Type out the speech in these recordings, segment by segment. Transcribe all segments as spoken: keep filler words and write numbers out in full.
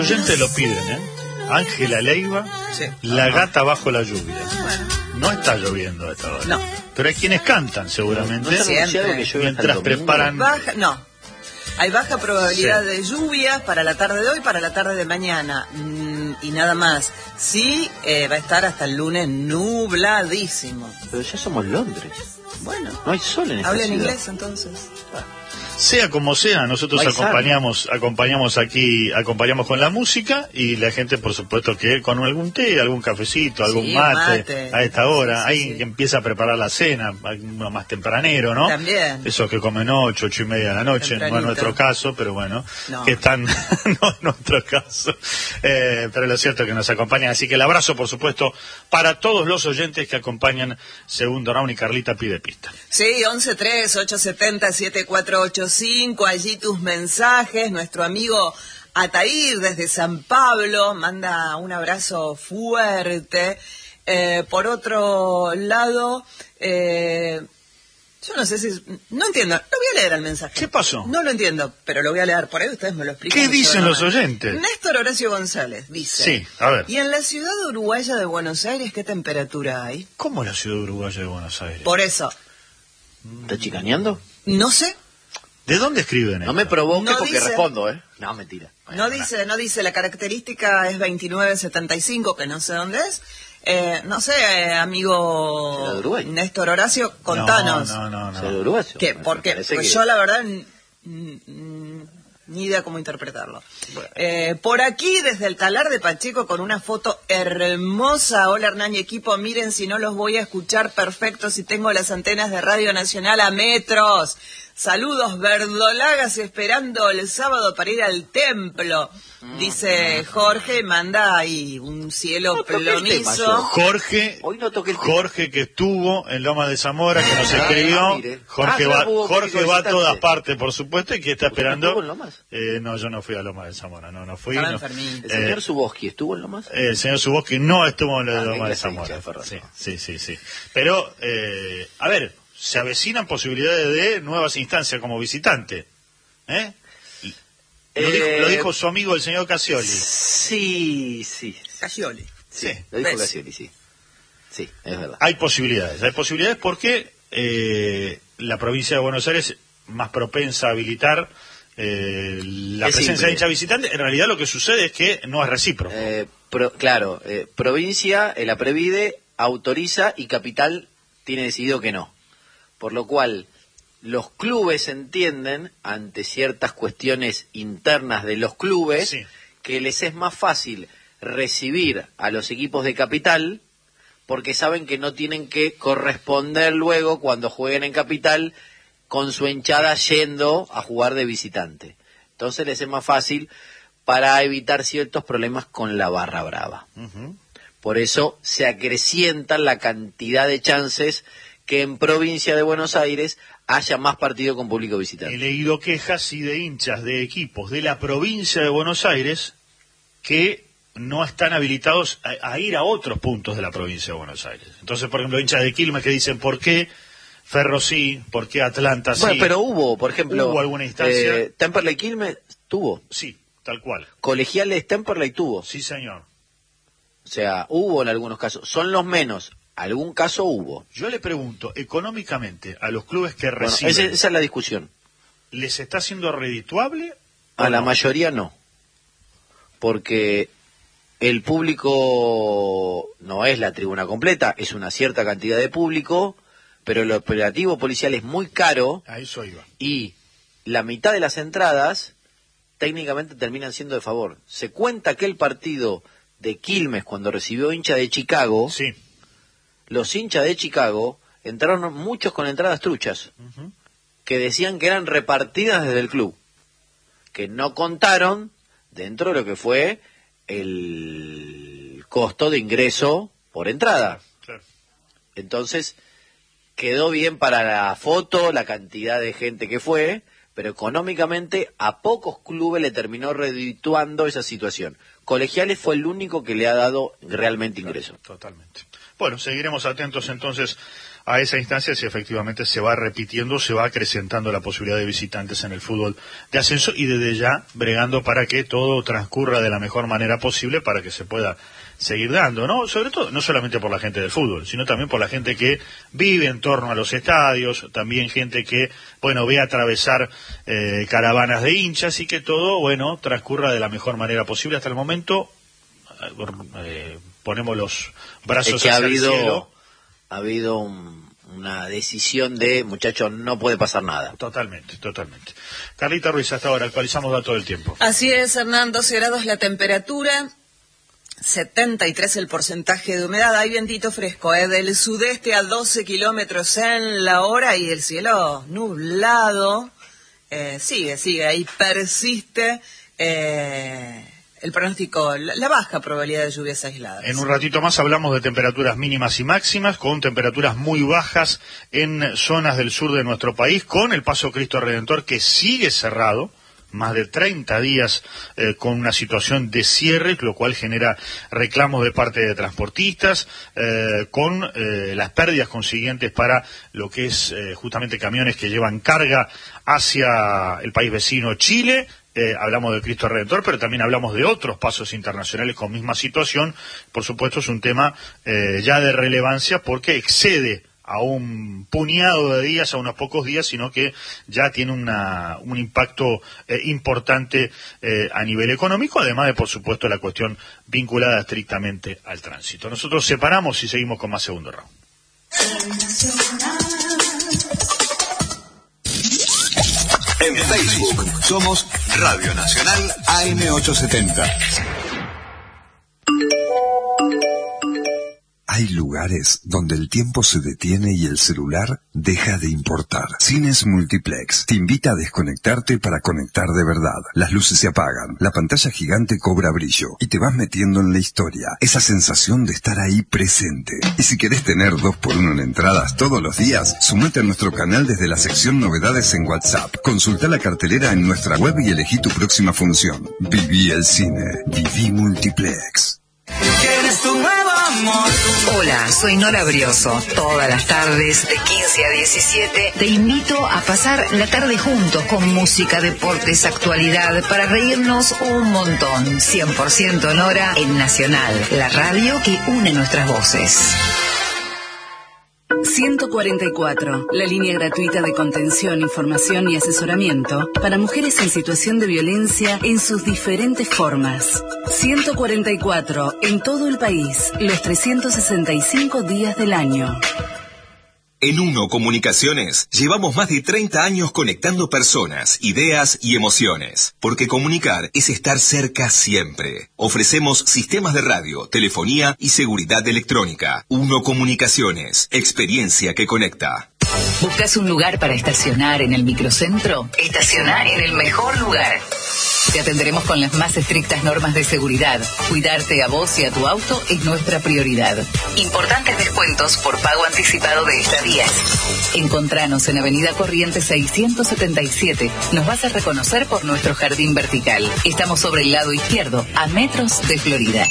Los oyentes lo piden, ¿eh? Ángela Leiva, sí. La gata bajo la lluvia. Bueno. No está lloviendo a esta hora. No. Pero hay quienes cantan, seguramente. No, no que mientras preparan... Baja, no. Hay baja probabilidad sí. de lluvias para la tarde de hoy, para la tarde de mañana. Mm, y nada más. Sí, eh, va a estar hasta el lunes nubladísimo. Pero ya somos Londres. Bueno. No hay sol en esta Habla en ciudad. inglés, entonces. Ah. Sea como sea, nosotros acompañamos acompañamos aquí, acompañamos con la música y la gente, por supuesto, que con algún té, algún cafecito, algún sí, mate, mate a esta hora. Sí, sí, Hay sí. que empieza a preparar la cena, uno más tempranero, ¿no? También. Esos que comen ocho, ocho y media de la noche, Tempranito. No es nuestro caso, pero bueno, no. que están, no es nuestro caso. Eh, pero lo cierto es que nos acompañan, así que el abrazo, por supuesto, para todos los oyentes que acompañan Segundo Round y Carlita pide pista. Sí, once tres, ocho siete cero, siete cuatro ocho cinco, allí tus mensajes. Nuestro amigo Atair desde San Pablo manda un abrazo fuerte. Eh, por otro lado, eh, yo no sé si... No entiendo, lo voy a leer el mensaje. ¿Qué pasó? No lo entiendo, pero lo voy a leer por ahí, ustedes me lo explican. ¿Qué dicen los oyentes? Néstor Horacio González dice... Sí, a ver. ¿Y en la ciudad uruguaya de Buenos Aires qué temperatura hay? ¿Cómo la ciudad uruguaya de Buenos Aires? Por eso... ¿Está chicaneando? No sé. ¿De dónde escriben esto? No me provoque no porque dice, respondo, ¿eh? No, mentira. No bueno, dice, no dice, la característica es veintinueve setenta y cinco, que no sé dónde es. Eh, no sé, eh, amigo Néstor Horacio, contanos. No, no, no. no. ¿De Uruguay? ¿Qué? Porque pues que... yo la verdad... Ni idea cómo interpretarlo. Bueno. Eh, por aquí, desde el Talar de Pacheco, con una foto hermosa. Hola, Hernán y equipo. Miren, si no los voy a escuchar perfecto, si tengo las antenas de Radio Nacional a metros. Saludos, verdolagas, esperando el sábado para ir al templo. Dice Jorge, manda ahí un cielo no plomizo. Jorge, Hoy no toqué el Jorge que estuvo en Loma de Zamora, que nos escribió. Jorge ah, va, Jorge va a todas partes, por supuesto, y que está esperando. ¿Estuvo en Lomas? Eh, no, yo no fui a Loma de Zamora, no, no fui. No. ¿El señor eh, Suboski estuvo en Lomas? Eh, el señor Suboski no estuvo en la ah, Loma de Zamora. Sí, sí, sí, sí. Pero, eh, a ver, se avecinan posibilidades de nuevas instancias como visitante. ¿Eh? Lo, eh, dijo, lo dijo su amigo el señor Casioli. Sí, sí. Casioli. Sí, sí, lo dijo Casioli, sí. Sí, es verdad. Hay posibilidades, hay posibilidades porque eh, la provincia de Buenos Aires más propensa a habilitar eh, la es presencia simple. de hincha visitante. En realidad lo que sucede es que no es recíproco. Eh, pro, claro, eh, provincia, eh, la Previde autoriza y Capital tiene decidido que no. Por lo cual, los clubes entienden, ante ciertas cuestiones internas de los clubes, sí. que les es más fácil recibir a los equipos de Capital, porque saben que no tienen que corresponder luego cuando jueguen en Capital con su hinchada yendo a jugar de visitante. Entonces les es más fácil para evitar ciertos problemas con la barra brava. Uh-huh. Por eso se acrecienta la cantidad de chances que en provincia de Buenos Aires haya más partido con público visitante. He leído quejas y de hinchas de equipos de la provincia de Buenos Aires que no están habilitados a, a ir a otros puntos de la provincia de Buenos Aires. Entonces, por ejemplo, hinchas de Quilmes que dicen ¿por qué Ferro sí? ¿Por qué Atlanta sí? Bueno, pero hubo, por ejemplo... ¿Hubo alguna instancia? Eh, Temperley Quilmes tuvo. Sí, tal cual. Colegiales Temperley tuvo. Sí, señor. O sea, hubo en algunos casos. Son los menos. Algún caso hubo. Yo le pregunto, económicamente, a los clubes que reciben... Bueno, esa, esa es la discusión. ¿Les está siendo redituable? A la no? mayoría no. Porque el público no es la tribuna completa, es una cierta cantidad de público, pero el operativo policial es muy caro. A eso iba. Y la mitad de las entradas técnicamente terminan siendo de favor. Se cuenta que el partido de Quilmes, cuando recibió hincha de Chicago... Sí. Los hinchas de Chicago entraron muchos con entradas truchas, uh-huh. que decían que eran repartidas desde el club, que no contaron dentro de lo que fue el costo de ingreso por entrada. Claro, claro. Entonces, quedó bien para la foto, la cantidad de gente que fue, pero económicamente a pocos clubes le terminó redituando esa situación. Colegiales fue el único que le ha dado realmente ingreso. Claro, totalmente. Bueno, seguiremos atentos entonces a esa instancia si efectivamente se va repitiendo, se va acrecentando la posibilidad de visitantes en el fútbol de ascenso y desde ya bregando para que todo transcurra de la mejor manera posible para que se pueda seguir dando, ¿no? Sobre todo, no solamente por la gente del fútbol, sino también por la gente que vive en torno a los estadios, también gente que, bueno, ve atravesar eh, caravanas de hinchas y que todo, bueno, transcurra de la mejor manera posible. Hasta el momento, eh, ponemos los brazos es que hacia ha habido, el cielo. Ha habido un, una decisión de, muchachos, no puede pasar nada. Totalmente, totalmente. Carlita Ruiz, hasta ahora actualizamos datos del tiempo. Así es, Hernán, doce grados la temperatura. setenta y tres el porcentaje de humedad, hay vientito fresco, ¿eh? Del sudeste a doce kilómetros en la hora y el cielo nublado, eh, sigue, sigue, ahí persiste eh, el pronóstico, la, la baja probabilidad de lluvias aisladas. En un ratito más hablamos de temperaturas mínimas y máximas, con temperaturas muy bajas en zonas del sur de nuestro país, con el Paso Cristo Redentor que sigue cerrado, más de treinta días eh, con una situación de cierre, lo cual genera reclamos de parte de transportistas, eh, con eh, las pérdidas consiguientes para lo que es eh, justamente camiones que llevan carga hacia el país vecino Chile. Eh, hablamos del Cristo Redentor, pero también hablamos de otros pasos internacionales con misma situación. Por supuesto es un tema eh, ya de relevancia porque excede a un puñado de días, a unos pocos días, sino que ya tiene una, un impacto eh, importante eh, a nivel económico, además de, por supuesto, la cuestión vinculada estrictamente al tránsito. Nosotros separamos y seguimos con más segundo round. En Facebook somos Radio Nacional A M ochocientos setenta. Hay lugares donde el tiempo se detiene y el celular deja de importar. Cines Multiplex te invita a desconectarte para conectar de verdad. Las luces se apagan, la pantalla gigante cobra brillo y te vas metiendo en la historia. Esa sensación de estar ahí presente. Y si querés tener dos por uno en entradas todos los días, sumate a nuestro canal desde la sección Novedades en WhatsApp. Consulta la cartelera en nuestra web y elegí tu próxima función. Viví el cine. Viví Multiplex. ¿Quieres tu nuevo amor? Hola, soy Nora Brioso. Todas las tardes, de quince a diecisiete, te invito a pasar la tarde juntos con música, deportes, actualidad, para reírnos un montón. cien por ciento Nora en Nacional, la radio que une nuestras voces. ciento cuarenta y cuatro, la línea gratuita de contención, información y asesoramiento para mujeres en situación de violencia en sus diferentes formas. ciento cuarenta y cuatro, en todo el país, los trescientos sesenta y cinco días del año. En Uno Comunicaciones llevamos más de treinta años conectando personas, ideas y emociones, porque comunicar es estar cerca siempre. Ofrecemos sistemas de radio, telefonía y seguridad electrónica. Uno Comunicaciones, experiencia que conecta. ¿Buscas un lugar para estacionar en el microcentro? Estacionar en el mejor lugar. Te atenderemos con las más estrictas normas de seguridad. Cuidarte a vos y a tu auto es nuestra prioridad. Importantes descuentos por pago anticipado de estadías. Encontranos en Avenida Corrientes seiscientos setenta y siete. Nos vas a reconocer por nuestro jardín vertical. Estamos sobre el lado izquierdo, a metros de Florida.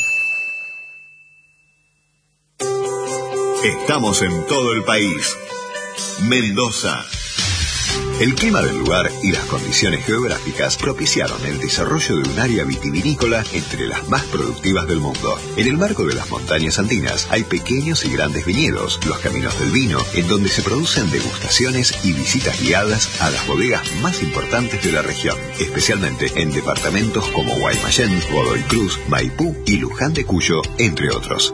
Estamos en todo el país. Mendoza. El clima del lugar y las condiciones geográficas propiciaron el desarrollo de un área vitivinícola entre las más productivas del mundo. En el marco de las montañas andinas hay pequeños y grandes viñedos, los caminos del vino, en donde se producen degustaciones y visitas guiadas a las bodegas más importantes de la región, especialmente en departamentos como Guaymallén, Godoy Cruz, Maipú y Luján de Cuyo, entre otros.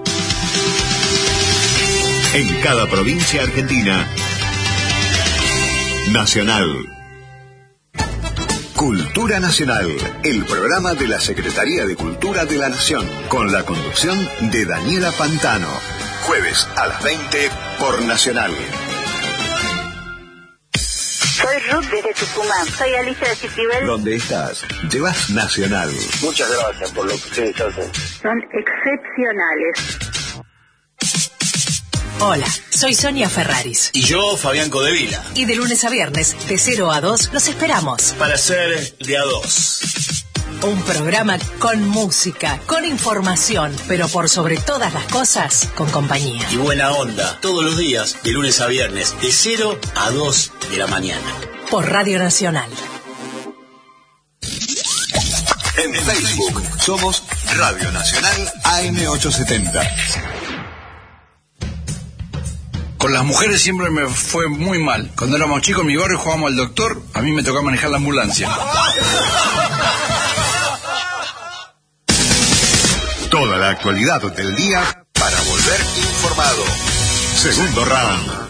En cada provincia argentina, Nacional. Cultura Nacional, el programa de la Secretaría de Cultura de la Nación, con la conducción de Daniela Pantano. Jueves a las veinte por Nacional. Soy Ruth desde Tucumán. Soy Alicia de Cicibel. ¿Dónde estás? Llevas Nacional. Muchas gracias por lo que ustedes hacen. Son excepcionales. Hola, soy Sonia Ferraris. Y yo, Fabián Codevila. Y de lunes a viernes, de cero a dos, los esperamos. Para ser de a dos. Un programa con música, con información, pero por sobre todas las cosas, con compañía. Y buena onda, todos los días, de lunes a viernes, de cero a dos de la mañana. Por Radio Nacional. En Facebook somos Radio Nacional A M ochocientos setenta. Con las mujeres siempre me fue muy mal. Cuando éramos chicos en mi barrio jugábamos al doctor, a mí me tocaba manejar la ambulancia. Toda la actualidad del día para volver informado. Segundo round.